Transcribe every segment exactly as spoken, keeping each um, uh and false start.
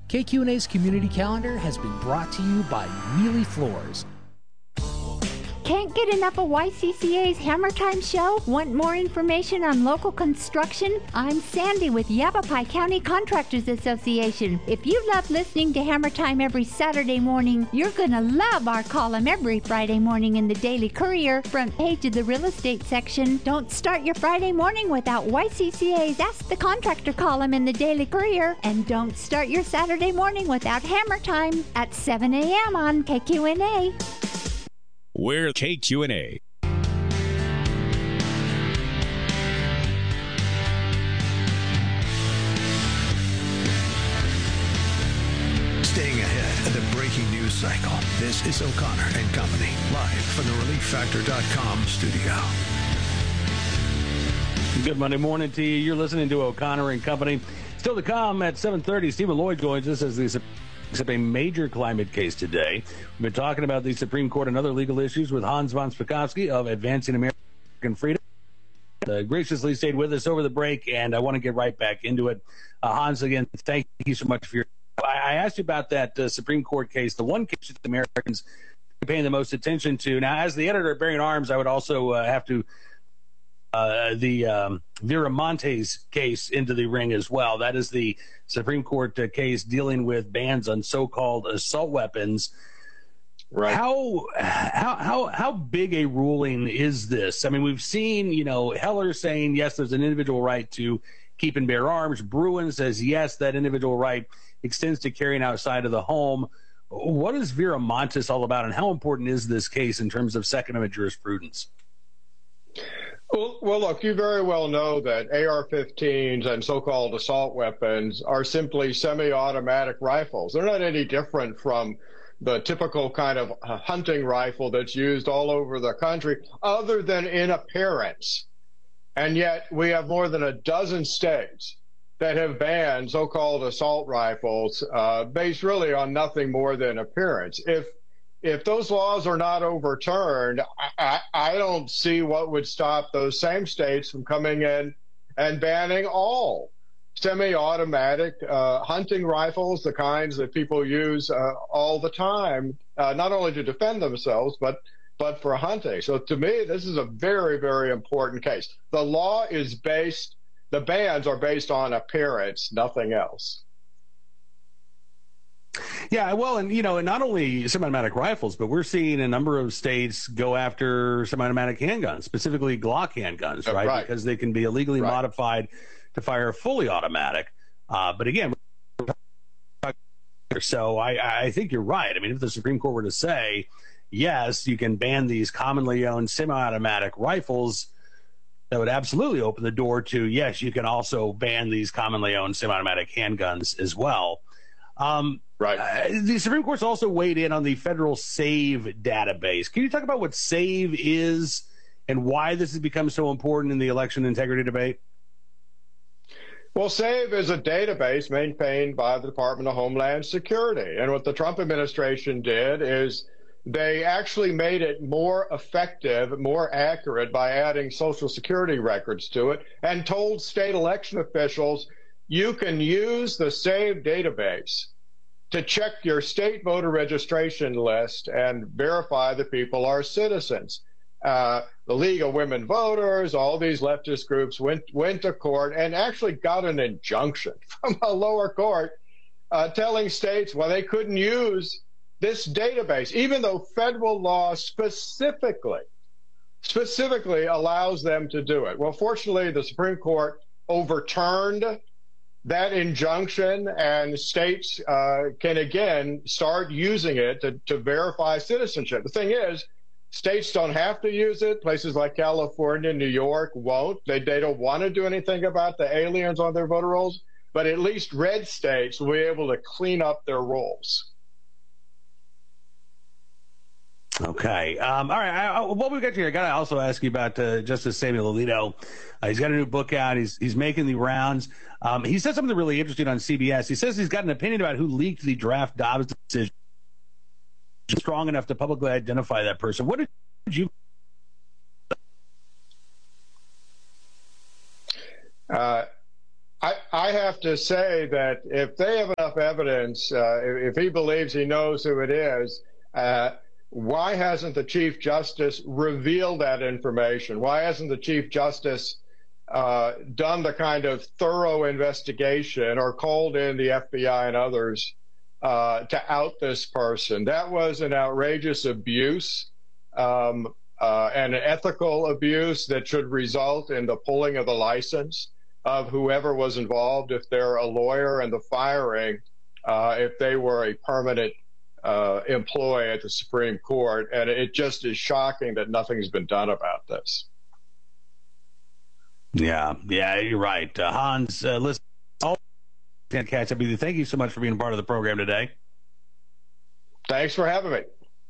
K Q and A's community calendar has been brought to you by Wheelie Floors. Can't get enough of Y C C A's Hammer Time show? Want more information on local construction? I'm Sandy with Yavapai County Contractors Association. If you love listening to Hammer Time every Saturday morning, you're going to love our column every Friday morning in the Daily Courier, front page of the real estate section. Don't start your Friday morning without Y C C A's Ask the Contractor column in the Daily Courier. And don't start your Saturday morning without Hammer Time at seven a.m. on K Q N A. We're K Q and A. Staying ahead of the breaking news cycle. This is O'Connor and Company, live from the relief factor dot com studio. Good Monday morning to you. You're listening to O'Connor and Company. Still to come at seven thirty, Stephen Lloyd joins us as the Except a major climate case today. We've been talking about the Supreme Court and other legal issues with Hans von Spakovsky of Advancing American Freedom. Uh, graciously stayed with us over the break, and I want to get right back into it. Uh, Hans, again, thank you so much for your. I, I asked you about that uh, Supreme Court case, the one case that the Americans are paying the most attention to. Now, as the editor of Bearing Arms, I would also uh, have to Uh, the um, Vera Montes case into the ring as well. That is the Supreme Court uh, case dealing with bans on so-called assault weapons. Right. How how how how big a ruling is this? I mean, we've seen, you know, Heller saying yes, there's an individual right to keep and bear arms. Bruen says yes, that individual right extends to carrying outside of the home. What is Vera Montes all about, and how important is this case in terms of Second Amendment jurisprudence? Well, well, look, you very well know that A R fifteens and so-called assault weapons are simply semi-automatic rifles. They're not any different from the typical kind of hunting rifle that's used all over the country, other than in appearance. And yet we have more than a dozen states that have banned so-called assault rifles uh, based really on nothing more than appearance. If If those laws are not overturned, I, I don't see what would stop those same states from coming in and banning all semi-automatic uh, hunting rifles, the kinds that people use uh, all the time, uh, not only to defend themselves, but but for hunting. So to me, this is a very, very important case. The law is based, the bans are based on appearance, nothing else. Yeah, well, and, you know, not only semi-automatic rifles, but we're seeing a number of states go after semi-automatic handguns, specifically Glock handguns, right? Right. Because they can be illegally Right. modified to fire fully automatic. Uh, but again, so I, I think you're right. I mean, if the Supreme Court were to say, yes, you can ban these commonly owned semi-automatic rifles, that would absolutely open the door to, yes, you can also ban these commonly owned semi-automatic handguns as well. Um, Right. Uh, the Supreme Court's also weighed in on the federal SAVE database. Can you talk about what SAVE is and why this has become so important in the election integrity debate? Well, SAVE is a database maintained by the Department of Homeland Security. And what the Trump administration did is they actually made it more effective, more accurate by adding Social Security records to it, and told state election officials, you can use the SAVE database to check your state voter registration list and verify that people are citizens. Uh, the League of Women Voters, all these leftist groups went went to court and actually got an injunction from a lower court uh, telling states, well, they couldn't use this database, even though federal law specifically, specifically allows them to do it. Well, fortunately, the Supreme Court overturned that injunction, and states uh, can again start using it to, to verify citizenship. The thing is, states don't have to use it. Places like California, New York won't. They, they don't want to do anything about the aliens on their voter rolls, but at least red states will be able to clean up their rolls. Okay. Um, all right. I, I, what we got here, I got to also ask you about uh, Justice Samuel Alito. Uh, he's got a new book out. He's he's making the rounds. Um, he said something really interesting on C B S. He says he's got an opinion about who leaked the draft Dobbs decision. Strong enough to publicly identify that person. What did you? Uh, I, I I have to say that if they have enough evidence, uh, if, if he believes he knows who it is, uh, why hasn't the Chief Justice revealed that information? Why hasn't the Chief Justice uh, done the kind of thorough investigation or called in the F B I and others uh, to out this person? That was an outrageous abuse um, uh, and an ethical abuse that should result in the pulling of the license of whoever was involved, if they're a lawyer, and the firing uh, if they were a permanent uh, employee at the Supreme Court. And it just is shocking that nothing's been done about this. Yeah, yeah, you're right. Uh, Hans, uh, listen, all can't catch up with you. Thank you so much for being a part of the program today. Thanks for having me.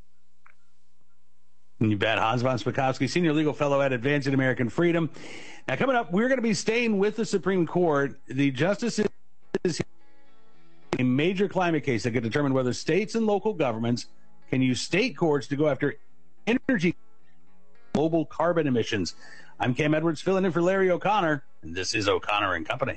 You bet. Hans von Spakovsky, Senior Legal Fellow at Advancing American Freedom. Now, coming up, we're going to be staying with the Supreme Court. The justices a major climate case that could determine whether states and local governments can use state courts to go after energy global carbon emissions. I'm Cam Edwards, filling in for Larry O'Connor, and this is O'Connor and Company.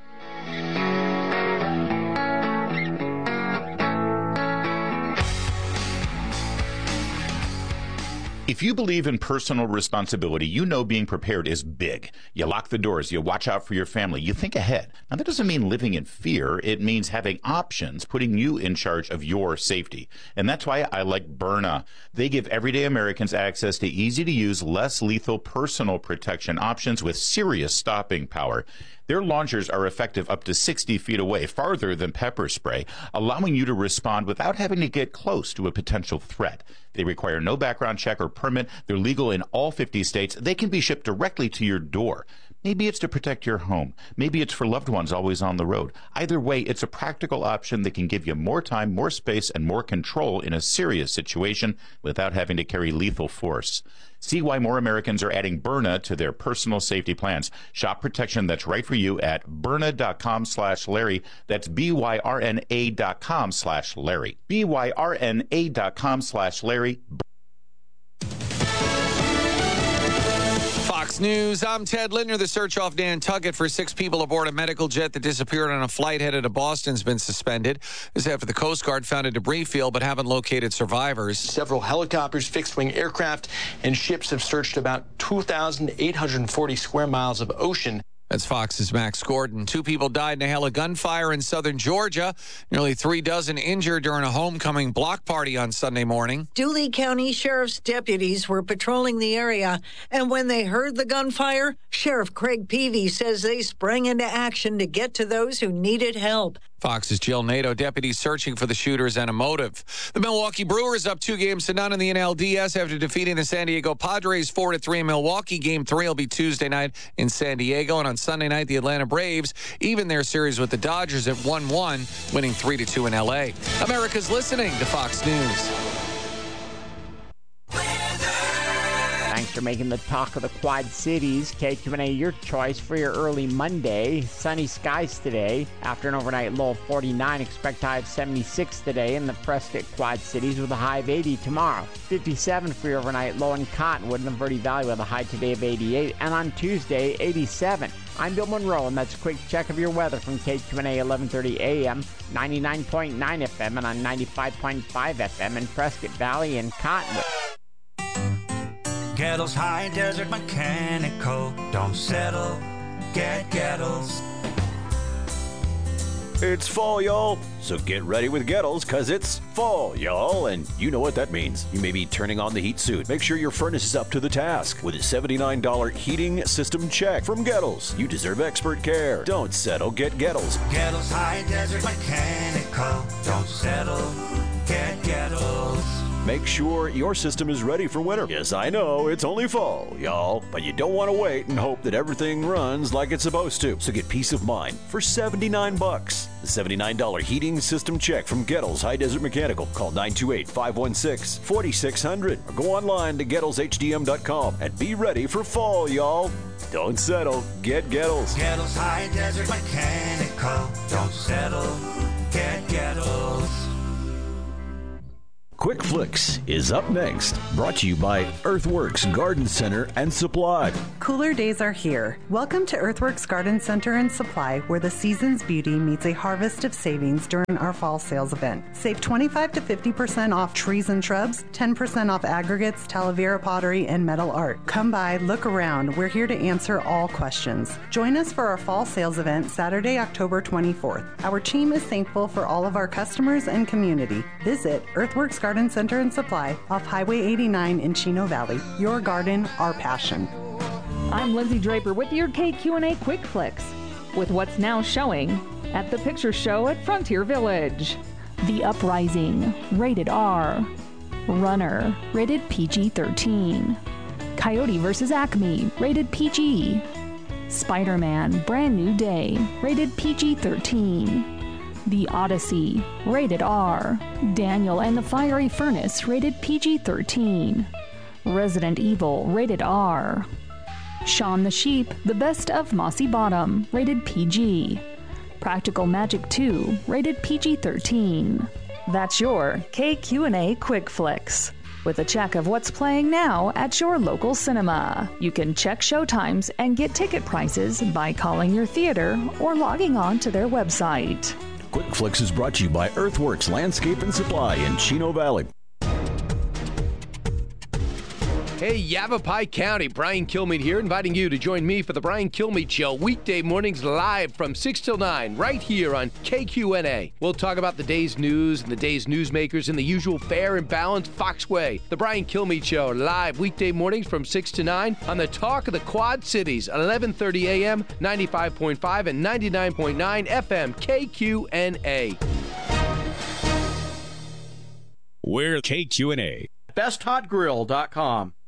If you believe in personal responsibility, you know being prepared is big. You lock the doors, you watch out for your family, you think ahead. Now, that doesn't mean living in fear. It means having options, putting you in charge of your safety. And that's why I like Byrna. They give everyday Americans access to easy-to-use, less lethal personal protection options with serious stopping power. Their launchers are effective up to sixty feet away, farther than pepper spray, allowing you to respond without having to get close to a potential threat. They require no background check or permit. They're legal in all fifty states. They can be shipped directly to your door. Maybe it's to protect your home. Maybe it's for loved ones always on the road. Either way, it's a practical option that can give you more time, more space, and more control in a serious situation without having to carry lethal force. See why more Americans are adding Byrna to their personal safety plans. Shop protection that's right for you at Byrna.com slash Larry. That's B-Y-R-N-A dot com slash Larry. B-Y-R-N-A dot com slash Larry. Fox News, I'm Ted Lindner. The search off Dan Tuckett for six people aboard a medical jet that disappeared on a flight headed to Boston has been suspended. This after the Coast Guard found a debris field but haven't located survivors. Several helicopters, fixed-wing aircraft, and ships have searched about two thousand eight hundred forty square miles of ocean. That's Fox's Max Gordon. Two people died in a hail of gunfire in southern Georgia. Nearly three dozen injured during a homecoming block party on Sunday morning. Dooley County Sheriff's deputies were patrolling the area, and when they heard the gunfire, Sheriff Craig Peavy says they sprang into action to get to those who needed help. Fox's Jill Nato, deputies searching for the shooters and a motive. The Milwaukee Brewers up two games to none in the N L D S after defeating the San Diego Padres four to three in Milwaukee. Game three will be Tuesday night in San Diego. And on Sunday night, the Atlanta Braves even their series with the Dodgers at one one, winning three to two in L A. America's listening to Fox News. Thanks for making the talk of the Quad Cities. K Q and A, your choice for your early Monday. Sunny skies today. After an overnight low of forty-nine, expect high of seventy-six today in the Prescott Quad Cities with a high of eighty tomorrow. fifty-seven for your overnight low in Cottonwood and the Verde Valley with a high today of eighty-eight. And on Tuesday, eighty-seven. I'm Bill Monroe, and that's a quick check of your weather from K Q and A eleven thirty A M, ninety-nine point nine F M, and on ninety-five point five F M in Prescott Valley and Cottonwood. Gettles High Desert Mechanical. Don't settle, get Gettles. It's fall, y'all. So get ready with Gettles, because it's fall, y'all. And you know what that means. You may be turning on the heat soon. Make sure your furnace is up to the task with a seventy-nine dollars heating system check from Gettles. You deserve expert care. Don't settle, get Gettles. Gettles High Desert Mechanical. Don't settle, get Gettles. Make sure your system is ready for winter. Yes, I know, it's only fall, y'all, but you don't want to wait and hope that everything runs like it's supposed to. So get peace of mind for seventy-nine bucks. The seventy-nine dollars heating system check from Gettles High Desert Mechanical. Call nine two eight, five one six, four six zero zero or go online to Gettles H D M dot com and be ready for fall, y'all. Don't settle, get Gettles. Gettles High Desert Mechanical. Don't settle, get Gettles. Quick Quick Flicks is up next, brought to you by Earthworks Garden Center and Supply. Cooler days are here. Welcome to Earthworks Garden Center and Supply, where the season's beauty meets a harvest of savings during our fall sales event. Save twenty-five to fifty percent off trees and shrubs, ten percent off aggregates, Talavera pottery, and metal art. Come by, look around. We're here to answer all questions. Join us for our fall sales event Saturday, October twenty-fourth. Our team is thankful for all of our customers and community. Visit Earthworks Garden Center and Supply off Highway eighty-nine in Chino Valley. Your garden, our passion. I'm Lindsay Draper with your K Q and A Quick Flicks, with what's now showing at the Picture Show at Frontier Village. The Uprising, rated R. Runner, rated P G thirteen. Coyote versus. Acme, rated P G. Spider-Man, Brand New Day, rated P G thirteen. The Odyssey, rated R. Daniel and the Fiery Furnace, rated P G thirteen. Resident Evil, rated R. Shaun the Sheep, The Best of Mossy Bottom, rated P G. Practical Magic two, rated P G thirteen. That's your K Q and A Quick Flicks, with a check of what's playing now at your local cinema. You can check showtimes and get ticket prices by calling your theater or logging on to their website. Quick Flicks is brought to you by Earthworks Landscape and Supply in Chino Valley. Hey, Yavapai County, Brian Kilmeade here, inviting you to join me for the Brian Kilmeade Show, weekday mornings live from six till nine, right here on K Q N A. We'll talk about the day's news and the day's newsmakers in the usual fair and balanced Fox way. The Brian Kilmeade Show, live weekday mornings from six to nine on the Talk of the Quad Cities, eleven thirty a.m., ninety-five point five and ninety-nine point nine F M, K Q N A. We're K Q N A. best hot grill dot com.